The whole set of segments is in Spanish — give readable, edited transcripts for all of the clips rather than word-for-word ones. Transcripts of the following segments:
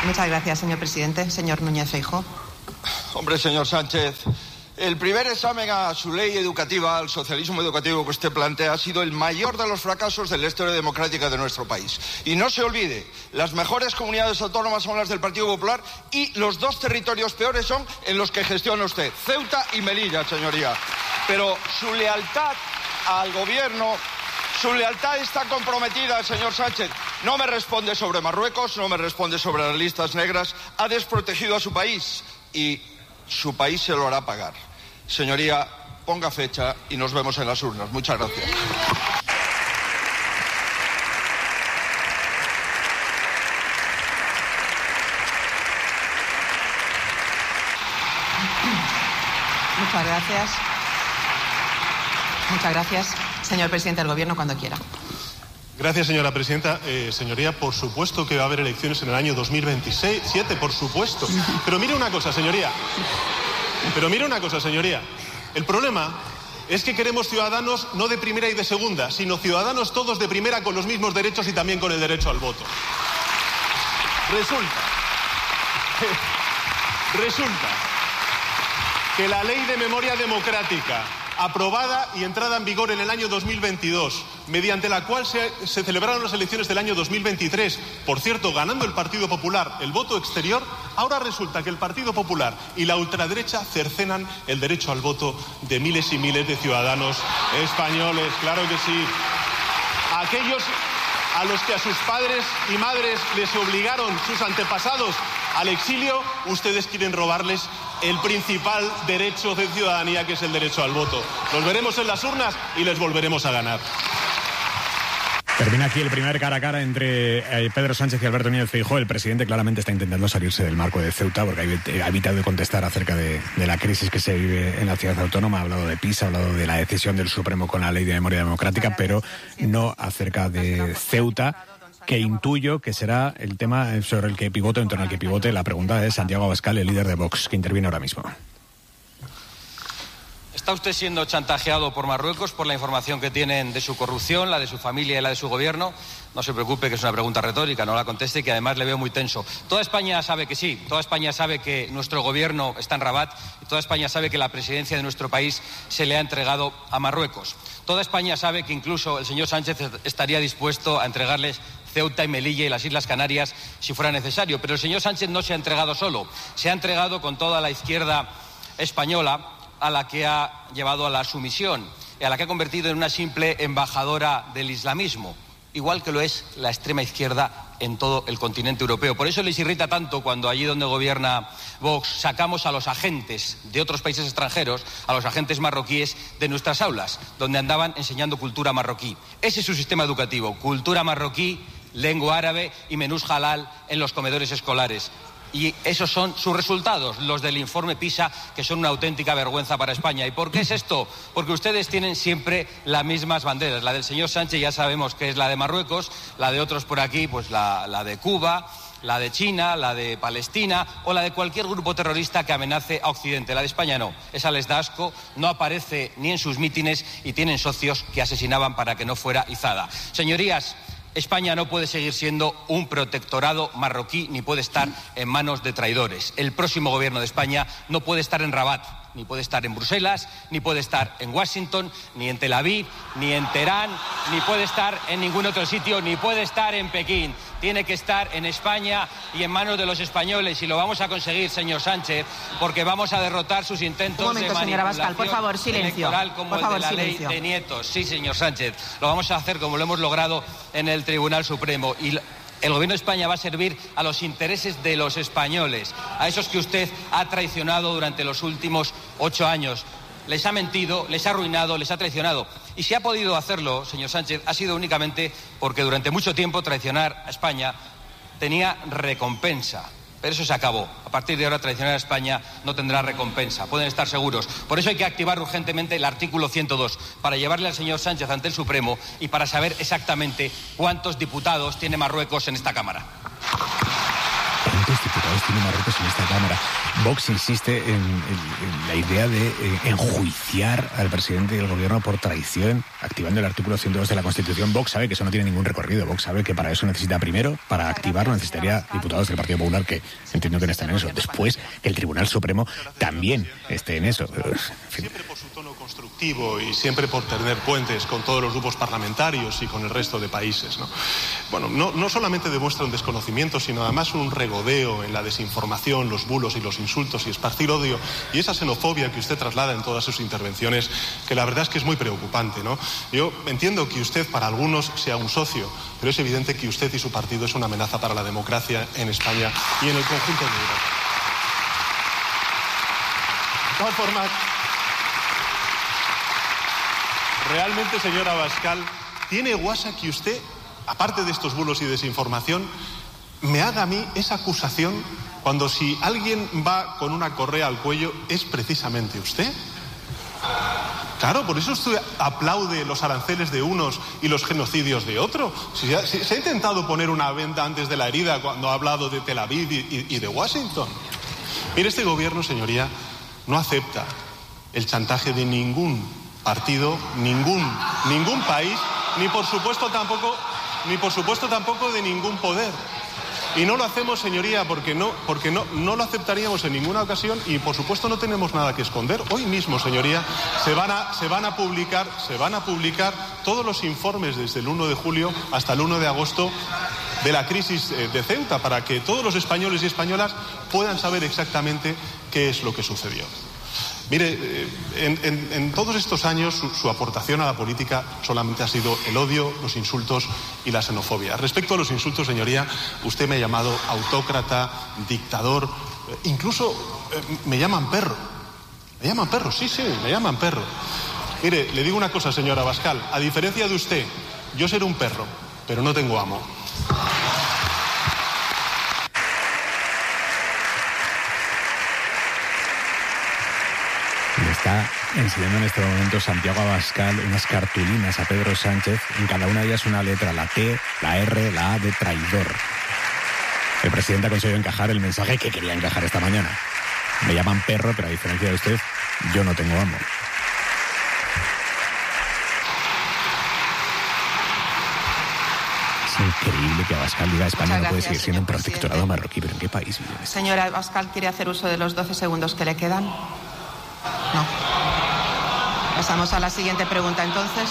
Muchas gracias, señor presidente. Señor Núñez Feijóo. Hombre, señor Sánchez, el primer examen a su ley educativa, al socialismo educativo que usted plantea, ha sido el mayor de los fracasos de la historia democrática de nuestro país. Y no se olvide, las mejores comunidades autónomas son las del Partido Popular y los dos territorios peores son en los que gestiona usted, Ceuta y Melilla, señoría. Pero su lealtad al gobierno, su lealtad está comprometida, señor Sánchez. No me responde sobre Marruecos, no me responde sobre las listas negras, ha desprotegido a su país y su país se lo hará pagar. Señoría, ponga fecha y nos vemos en las urnas. Muchas gracias. Muchas gracias. Muchas gracias. Señor presidente del Gobierno, cuando quiera. Gracias, señora presidenta. Señoría, por supuesto que va a haber elecciones en el año 2027, por supuesto. Pero mire una cosa, señoría. El problema es que queremos ciudadanos no de primera y de segunda, sino ciudadanos todos de primera con los mismos derechos y también con el derecho al voto. Resulta que la Ley de Memoria Democrática, aprobada y entrada en vigor en el año 2022, mediante la cual se celebraron las elecciones del año 2023, por cierto, ganando el Partido Popular el voto exterior, ahora resulta que el Partido Popular y la ultraderecha cercenan el derecho al voto de miles y miles de ciudadanos españoles. Claro que sí. Aquellos a los que a sus padres y madres les obligaron sus antepasados al exilio, ustedes quieren robarles el principal derecho de ciudadanía, que es el derecho al voto. Los veremos en las urnas y les volveremos a ganar. Termina aquí el primer cara a cara entre Pedro Sánchez y Alberto Núñez Feijóo. El presidente claramente está intentando salirse del marco de Ceuta porque ha evitado de contestar acerca de la crisis que se vive en la ciudad autónoma. Ha hablado de PISA, ha hablado de la decisión del Supremo con la Ley de Memoria Democrática, pero no acerca de Ceuta, que intuyo que será el tema sobre el que pivote, en torno al que pivote la pregunta de Santiago Abascal, el líder de Vox, que interviene ahora mismo. ¿Está usted siendo chantajeado por Marruecos por la información que tienen de su corrupción, la de su familia y la de su gobierno? No se preocupe, que es una pregunta retórica, no la conteste, y que además le veo muy tenso. Toda España sabe que sí, toda España sabe que nuestro gobierno está en Rabat y toda España sabe que la presidencia de nuestro país se le ha entregado a Marruecos. Toda España sabe que incluso el señor Sánchez estaría dispuesto a entregarles Ceuta y Melilla y las Islas Canarias si fuera necesario. Pero el señor Sánchez no se ha entregado solo, se ha entregado con toda la izquierda española, a la que ha llevado a la sumisión y a la que ha convertido en una simple embajadora del islamismo, igual que lo es la extrema izquierda en todo el continente europeo. Por eso les irrita tanto cuando allí donde gobierna Vox sacamos a los agentes de otros países extranjeros, a los agentes marroquíes de nuestras aulas, donde andaban enseñando cultura marroquí. Ese es su sistema educativo, cultura marroquí, lengua árabe y menús halal en los comedores escolares. Y esos son sus resultados, los del informe PISA, que son una auténtica vergüenza para España. ¿Y por qué es esto? Porque ustedes tienen siempre las mismas banderas. La del señor Sánchez ya sabemos que es la de Marruecos, la de otros por aquí, pues la de Cuba, la de China, la de Palestina o la de cualquier grupo terrorista que amenace a Occidente. La de España no, esa les da asco, no aparece ni en sus mítines y tienen socios que asesinaban para que no fuera izada. Señorías, España no puede seguir siendo un protectorado marroquí ni puede estar en manos de traidores. El próximo gobierno de España no puede estar en Rabat, ni puede estar en Bruselas, ni puede estar en Washington, ni en Tel Aviv, ni en Teherán, ni puede estar en ningún otro sitio, ni puede estar en Pekín. Tiene que estar en España y en manos de los españoles, y lo vamos a conseguir, señor Sánchez, porque vamos a derrotar sus intentos de manipulación por favor, silencio. Electoral como el de la ley de nietos. Sí, señor Sánchez, lo vamos a hacer como lo hemos logrado en el Tribunal Supremo. Y el gobierno de España va a servir a los intereses de los españoles, a esos que usted ha traicionado durante los últimos 8 años. Les ha mentido, les ha arruinado, les ha traicionado. Y si ha podido hacerlo, señor Sánchez, ha sido únicamente porque durante mucho tiempo traicionar a España tenía recompensa. Pero eso se acabó. A partir de ahora, traicionar a España no tendrá recompensa. Pueden estar seguros. Por eso hay que activar urgentemente el artículo 102 para llevarle al señor Sánchez ante el Supremo y para saber exactamente cuántos diputados tiene Marruecos en esta Cámara. ¿Cuántos diputados tiene Marruecos en esta Cámara? Vox insiste en la idea de enjuiciar al presidente del gobierno por traición, activando el artículo 102 de la Constitución. Vox sabe que eso no tiene ningún recorrido. Vox sabe que para eso necesita primero, para activarlo, necesitaría diputados del Partido Popular, que entiendo que no están en eso. Después, que el Tribunal Supremo también esté en eso. Siempre por su tono constructivo y siempre por tener puentes con todos los grupos parlamentarios y con el resto de países, ¿no? Bueno, no solamente demuestra un desconocimiento, sino además un regodeo en la desinformación, los bulos y los insultos y esparcir odio y esa xenofobia que usted traslada en todas sus intervenciones, que la verdad es que es muy preocupante, ¿no? Yo entiendo que usted para algunos sea un socio, pero es evidente que usted y su partido es una amenaza para la democracia en España y en el conjunto de Europa. De todas formas, realmente, señora Abascal, ¿tiene guasa que usted, aparte de estos bulos y desinformación, me haga a mí esa acusación cuando si alguien va con una correa al cuello es precisamente usted? Claro, por eso usted aplaude los aranceles de unos y los genocidios de otros. Se ha intentado poner una venda antes de la herida cuando ha hablado de Tel Aviv y de Washington. Mire, este gobierno, señoría, no acepta el chantaje de ningún partido, ningún país, ni por supuesto tampoco de ningún poder. Y no lo hacemos, señoría, porque no lo aceptaríamos en ninguna ocasión y por supuesto no tenemos nada que esconder. Hoy mismo, señoría, se van a publicar todos los informes desde el 1 de julio hasta el 1 de agosto de la crisis de Ceuta, para que todos los españoles y españolas puedan saber exactamente qué es lo que sucedió. Mire, en todos estos años su aportación a la política solamente ha sido el odio, los insultos y la xenofobia. Respecto a los insultos, señoría, usted me ha llamado autócrata, dictador, incluso me llaman perro. Me llaman perro, sí, me llaman perro. Mire, le digo una cosa, señora Abascal, a diferencia de usted, yo seré un perro, pero no tengo amo. Está enseñando en este momento Santiago Abascal unas cartulinas a Pedro Sánchez, en cada una de ellas una letra, la T, la R, la A de traidor. El presidente ha conseguido encajar el mensaje que quería encajar esta mañana. Me llaman perro, pero a diferencia de usted, yo no tengo amo. Es increíble que Abascal diga España no puede seguir siendo un protectorado marroquí, pero ¿en qué país vive? Señora Abascal, ¿quiere hacer uso de los 12 segundos que le quedan? No. Pasamos a la siguiente pregunta, entonces.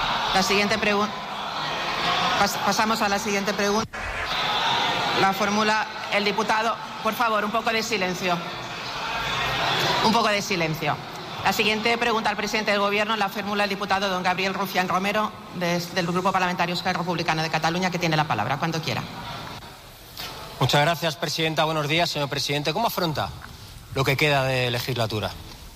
Pasamos a la siguiente pregunta. La formula el diputado. Por favor, un poco de silencio. Un poco de silencio. La siguiente pregunta al presidente del Gobierno la formula el diputado don Gabriel Rufián Romero, del Grupo Parlamentario Esquerra Republicana de Cataluña, que tiene la palabra, cuando quiera. Muchas gracias, presidenta. Buenos días, señor presidente. ¿Cómo afronta lo que queda de legislatura?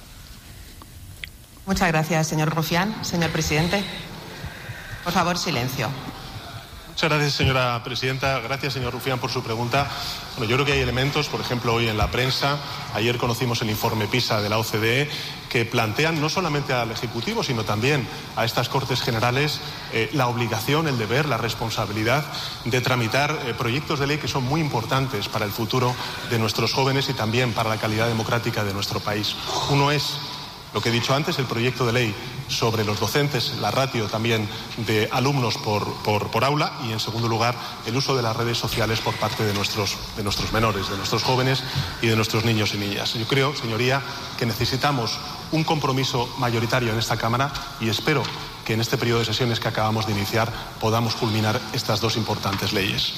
Muchas gracias, señor Rufián. Señor presidente, por favor, silencio. Muchas gracias, señora presidenta. Gracias, señor Rufián, por su pregunta. Bueno, yo creo que hay elementos, por ejemplo, hoy en la prensa, ayer conocimos el informe PISA de la OCDE, que plantean no solamente al Ejecutivo, sino también a estas Cortes Generales la obligación, el deber, la responsabilidad de tramitar proyectos de ley que son muy importantes para el futuro de nuestros jóvenes y también para la calidad democrática de nuestro país. Uno es lo que he dicho antes, el proyecto de ley sobre los docentes, la ratio también de alumnos por aula y, en segundo lugar, el uso de las redes sociales por parte de nuestros menores, de nuestros jóvenes y de nuestros niños y niñas. Yo creo, señoría, que necesitamos un compromiso mayoritario en esta Cámara y espero que en este periodo de sesiones que acabamos de iniciar podamos culminar estas dos importantes leyes.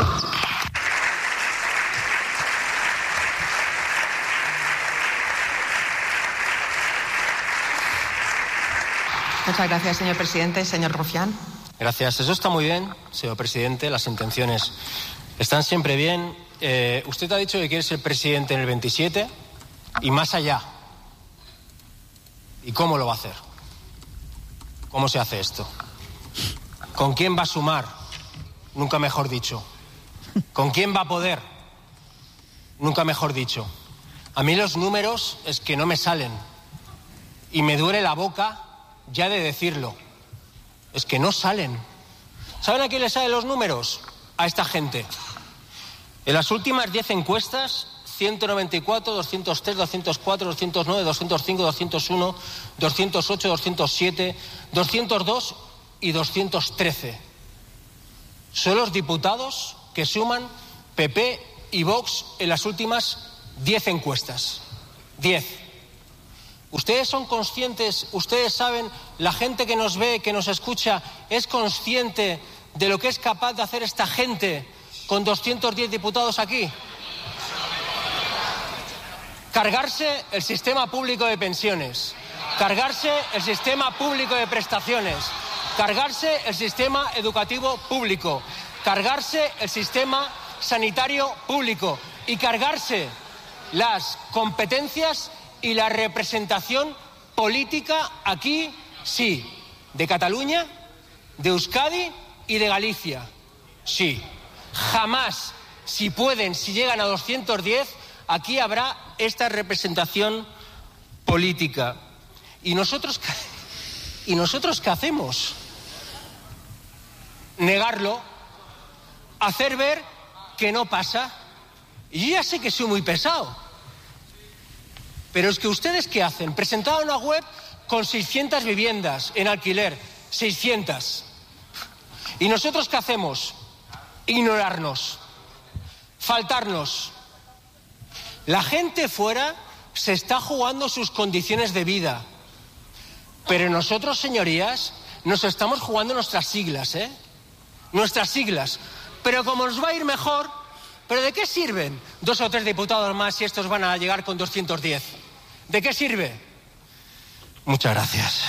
Muchas gracias, señor presidente. Señor Rufián. Gracias. Eso está muy bien, señor presidente. Las intenciones están siempre bien. Usted ha dicho que quiere ser presidente en el 27 y más allá. ¿Y cómo lo va a hacer? ¿Cómo se hace esto? ¿Con quién va a sumar? Nunca mejor dicho. ¿Con quién va a poder? Nunca mejor dicho. A mí los números es que no me salen. Y me duele la boca ya de decirlo. Es que no salen. ¿Saben a quién le salen los números? A esta gente. En las últimas 10 encuestas, 194, 203, 204, 209, 205, 201, 208, 207, 202 y 213. Son los diputados que suman PP y Vox en las últimas 10 encuestas. 10. ¿Ustedes son conscientes, ustedes saben, la gente que nos ve, que nos escucha, es consciente de lo que es capaz de hacer esta gente con 210 diputados aquí? Cargarse el sistema público de pensiones, cargarse el sistema público de prestaciones, cargarse el sistema educativo público, cargarse el sistema sanitario público y cargarse las competencias y la representación política aquí, sí, de Cataluña, de Euskadi y de Galicia. Sí, jamás, si pueden, si llegan a 210, aquí habrá esta representación política. ¿Y nosotros qué hacemos? Negarlo, hacer ver que no pasa. Y yo ya sé que soy muy pesado. Pero es que ¿ustedes qué hacen? Presentaron una web con 600 viviendas en alquiler. 600. ¿Y nosotros qué hacemos? Ignorarnos. Faltarnos. La gente fuera se está jugando sus condiciones de vida. Pero nosotros, señorías, nos estamos jugando nuestras siglas, ¿eh? Nuestras siglas. Pero como nos va a ir mejor, ¿pero de qué sirven 2 o 3 diputados más si estos van a llegar con 210? ¿De qué sirve? Muchas gracias.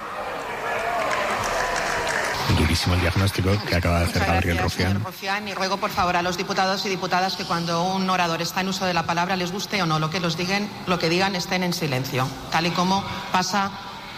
Durísimo el diagnóstico que acaba de hacer Gabriel Rufián. Señor Rufián, y ruego por favor a los diputados y diputadas que cuando un orador está en uso de la palabra, les guste o no lo que digan, estén en silencio, tal y como pasa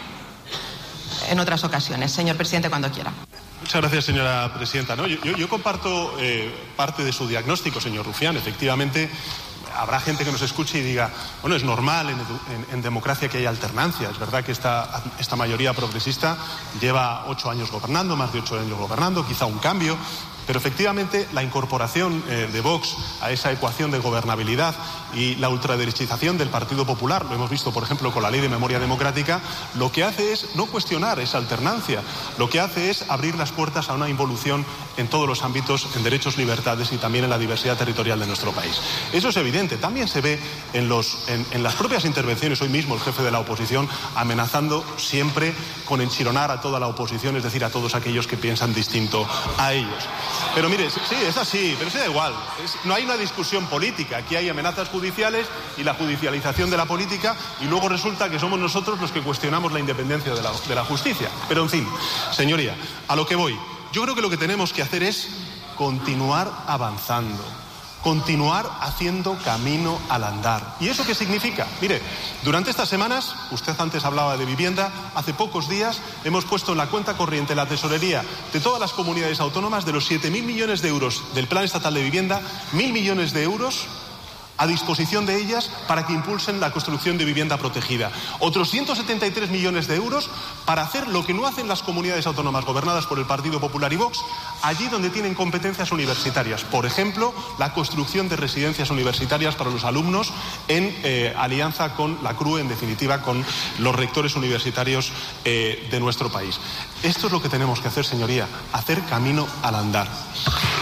en otras ocasiones. Señor presidente, cuando quiera. Muchas gracias, señora presidenta. No, yo comparto parte de su diagnóstico, señor Rufián. Efectivamente, habrá gente que nos escuche y diga, bueno, es normal en democracia que haya alternancia. Es verdad que esta mayoría progresista lleva 8 años gobernando, más de 8 años gobernando, quizá un cambio. Pero efectivamente la incorporación de Vox a esa ecuación de gobernabilidad y la ultraderechización del Partido Popular, lo hemos visto por ejemplo con la Ley de Memoria Democrática, lo que hace es no cuestionar esa alternancia, lo que hace es abrir las puertas a una involución en todos los ámbitos, en derechos, libertades y también en la diversidad territorial de nuestro país. Eso es evidente, también se ve en las propias intervenciones. Hoy mismo el jefe de la oposición amenazando siempre con enchironar a toda la oposición, es decir, a todos aquellos que piensan distinto a ellos. Pero mire, sí, es así, pero sí da igual. No hay una discusión política. Aquí hay amenazas judiciales y la judicialización de la política, y luego resulta que somos nosotros los que cuestionamos la independencia de la justicia. Pero en fin, señoría, a lo que voy. Yo creo que lo que tenemos que hacer es continuar avanzando, continuar haciendo camino al andar. ¿Y eso qué significa? Mire, durante estas semanas, usted antes hablaba de vivienda, hace pocos días hemos puesto en la cuenta corriente, la tesorería de todas las comunidades autónomas, de los 7.000 millones de euros del Plan Estatal de Vivienda, 1.000 millones de euros a disposición de ellas para que impulsen la construcción de vivienda protegida. Otros 173 millones de euros para hacer lo que no hacen las comunidades autónomas gobernadas por el Partido Popular y Vox, allí donde tienen competencias universitarias. Por ejemplo, la construcción de residencias universitarias para los alumnos en alianza con la CRUE, en definitiva, con los rectores universitarios de nuestro país. Esto es lo que tenemos que hacer, señoría, hacer camino al andar.